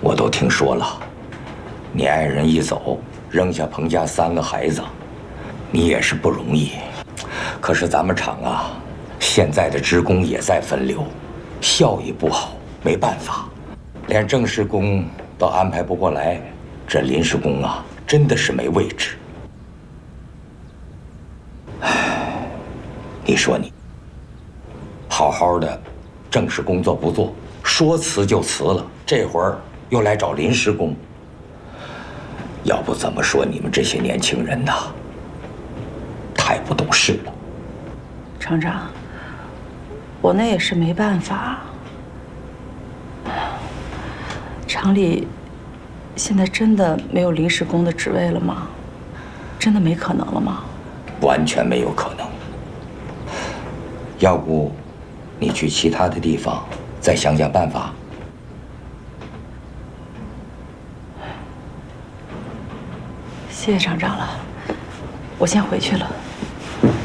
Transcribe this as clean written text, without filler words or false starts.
我都听说了，你爱人一走，扔下彭家3个孩子，你也是不容易。可是咱们厂啊，现在的职工也在分流，效益不好，没办法，连正式工都安排不过来，这临时工啊，真的是没位置。唉，你说你好好的正式工作不做，说辞就辞了，这会儿又来找临时工。要不怎么说你们这些年轻人呐，太不懂事了。 厂长，我那也是没办法。厂里现在真的没有临时工的职位了吗？真的没可能了吗？ 完全没有可能。要不，你去其他的地方再想想办法。 谢谢厂长了，我先回去了。